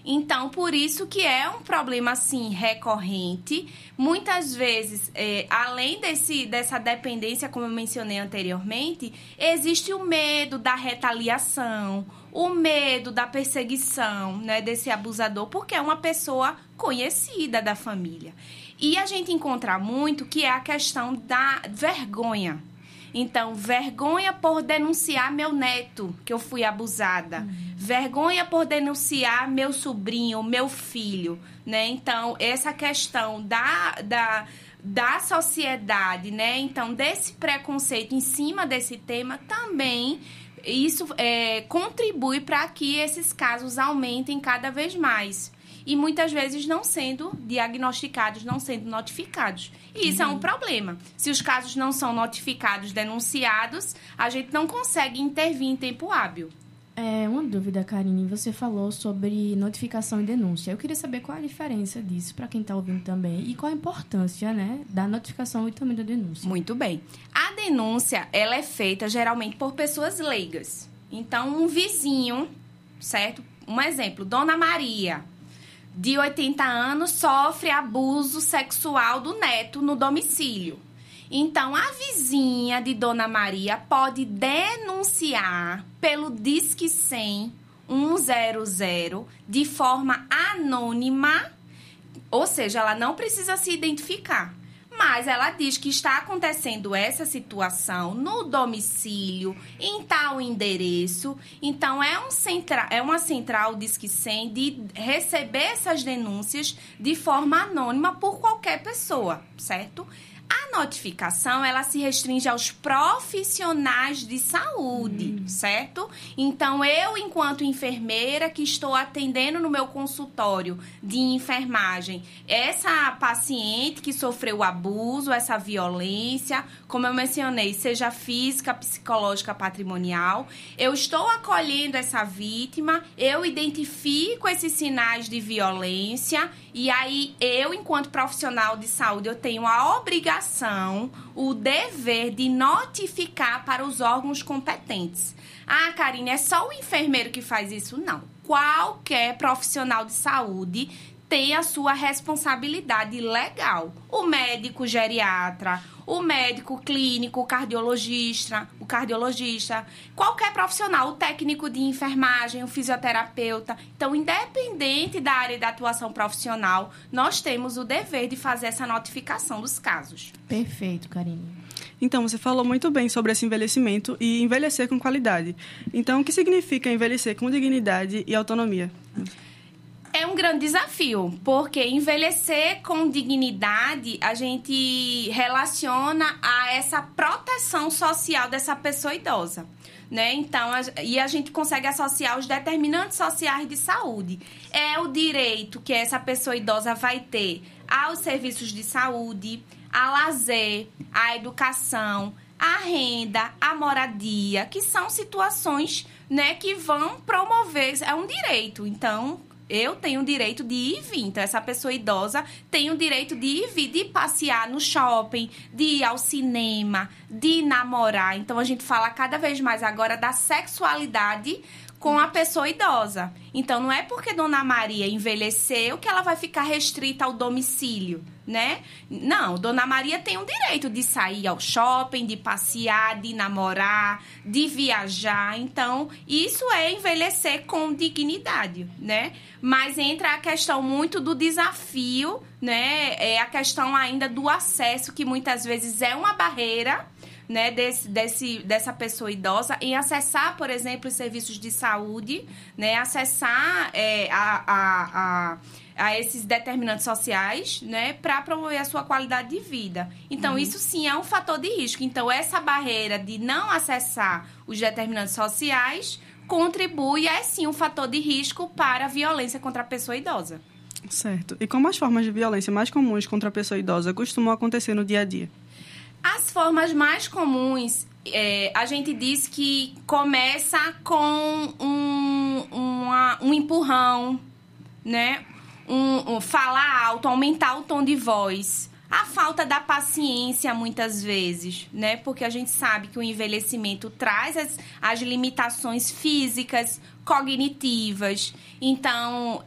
Então, por isso que é um problema, assim, recorrente. Muitas vezes, além dessa dependência, como eu mencionei anteriormente, existe o medo da retaliação, o medo da perseguição, né, desse abusador, porque é uma pessoa conhecida da família. E a gente encontra muito que é a questão da vergonha. Então, vergonha por denunciar meu neto, que eu fui abusada. Vergonha por denunciar meu sobrinho, meu filho, né? Então, essa questão da sociedade, né? Então, desse preconceito em cima desse tema também, isso contribui para que esses casos aumentem cada vez mais. E muitas vezes não sendo diagnosticados, não sendo notificados. E isso é um problema. Se os casos não são notificados, denunciados, a gente não consegue intervir em tempo hábil. Uma dúvida, Karine. Você falou sobre notificação e denúncia. Eu queria saber qual a diferença disso para quem está ouvindo também e qual a importância, né, da notificação e também da denúncia. Muito bem. A denúncia, ela é feita geralmente por pessoas leigas. Então, um vizinho, certo? Um exemplo, Dona Maria, de 80 anos, sofre abuso sexual do neto no domicílio. Então, a vizinha de Dona Maria pode denunciar pelo Disque 100 100 de forma anônima, ou seja, ela não precisa se identificar. Mas ela diz que está acontecendo essa situação no domicílio, em tal endereço. Então, é uma central Disque 100 de receber essas denúncias de forma anônima por qualquer pessoa, certo? A notificação, ela se restringe aos profissionais de saúde, certo? Então, eu, enquanto enfermeira que estou atendendo no meu consultório de enfermagem, essa paciente que sofreu abuso, essa violência, como eu mencionei, seja física, psicológica, patrimonial, eu estou acolhendo essa vítima, eu identifico esses sinais de violência e aí eu, enquanto profissional de saúde, eu tenho a obrigação, o dever de notificar para os órgãos competentes. Ah, Karine, é só o enfermeiro que faz isso? Não. Qualquer profissional de saúde tem a sua responsabilidade legal. O médico geriatra, o médico clínico, o cardiologista, qualquer profissional, o técnico de enfermagem, o fisioterapeuta. Então, independente da área de atuação profissional, nós temos o dever de fazer essa notificação dos casos. Perfeito, Karine. Então, você falou muito bem sobre esse envelhecimento e envelhecer com qualidade. Então, o que significa envelhecer com dignidade e autonomia? É um grande desafio, porque envelhecer com dignidade, a gente relaciona a essa proteção social dessa pessoa idosa, né? Então, a gente consegue associar os determinantes sociais de saúde. É o direito que essa pessoa idosa vai ter aos serviços de saúde, a lazer, a educação, a renda, a moradia, que são situações, né, que vão promover, é um direito. Então, eu tenho o direito de ir e vir. Então, essa pessoa idosa tem o direito de ir e vir, de passear no shopping, de ir ao cinema, de namorar. Então, a gente fala cada vez mais agora da sexualidade com a pessoa idosa. Então, não é porque Dona Maria envelheceu que ela vai ficar restrita ao domicílio, né? Não, Dona Maria tem o direito de sair ao shopping, de passear, de namorar, de viajar. Então, isso é envelhecer com dignidade, né? Mas entra a questão muito do desafio, né? É a questão ainda do acesso, que muitas vezes é uma barreira, né, dessa pessoa idosa em acessar, por exemplo, os serviços de saúde, né, acessar a esses determinantes sociais, né, para promover a sua qualidade de vida. Então, isso sim é um fator de risco. Então, essa barreira de não acessar os determinantes sociais contribui, é sim um fator de risco para a violência contra a pessoa idosa. Certo. E como as formas de violência mais comuns contra a pessoa idosa costumam acontecer no dia a dia? As formas mais comuns, a gente diz que começa com um empurrão, né? Falar alto, aumentar o tom de voz. A falta da paciência, muitas vezes, né? Porque a gente sabe que o envelhecimento traz as limitações físicas, cognitivas. Então,